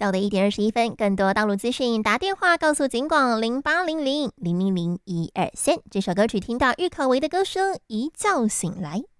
下午的1点21分，更多道路资讯，打电话告诉警广0800 000 123。这首歌曲听到郁可唯的歌声《一觉醒来》。